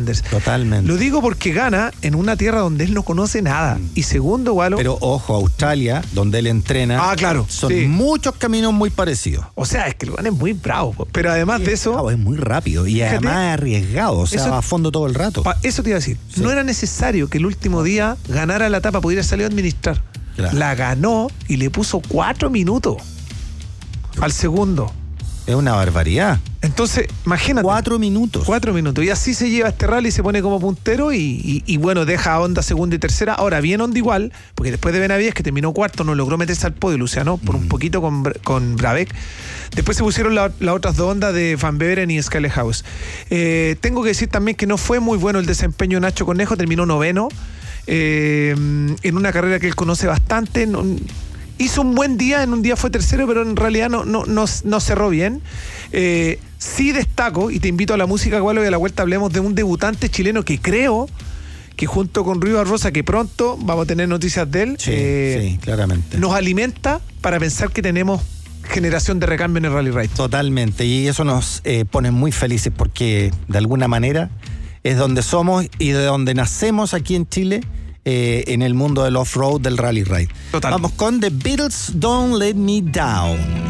Flanders. Totalmente. Lo digo porque gana en una tierra donde él no conoce nada. Y segundo, Gualo... Pero ojo, Australia, donde él entrena, claro, son sí. muchos caminos muy parecidos. O sea, es que el weón es muy bravo. Pero además de eso... Es muy rápido y Fíjate, además arriesgado, o sea, eso, va a fondo todo el rato. Eso te iba a decir. Sí. No era necesario que el último día ganara la etapa, pudiera salir a administrar. Claro. La ganó y le puso 4 minutos al segundo. Es una barbaridad. Entonces, imagínate. 4 minutos. 4 minutos. Y así se lleva este rally, se pone como puntero y bueno, deja a Honda segunda y tercera. Ahora, bien Honda igual, porque después de Benavides, que terminó cuarto, no logró meterse al podio, Luciano, por un poquito con Brabec. Después se pusieron las otras dos Hondas de Van Beveren y Scalehouse. Tengo que decir también que no fue muy bueno el desempeño de Nacho Conejo, terminó noveno. En una carrera que él conoce bastante. Hizo un buen día, en un día fue tercero, pero en realidad no cerró bien. Sí destaco, y te invito a la música, Gualo, y a la vuelta hablemos de un debutante chileno que creo que junto con Rui Barbosa, que pronto vamos a tener noticias de él, Sí, claramente. nos alimenta para pensar que tenemos generación de recambio en el Rally Raid. Totalmente, y eso nos pone muy felices porque de alguna manera es donde somos y de donde nacemos aquí en Chile. En el mundo del off-road, del Rally Ride. Total. Vamos con The Beatles, Don't Let Me Down.